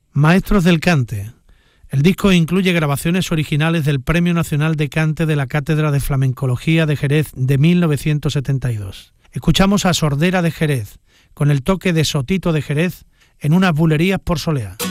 Maestros del Cante. El disco incluye grabaciones originales del Premio Nacional de Cante de la Cátedra de Flamencología de Jerez de 1972. Escuchamos a Sordera de Jerez, con el toque de Sotito de Jerez en unas bulerías por Soleá.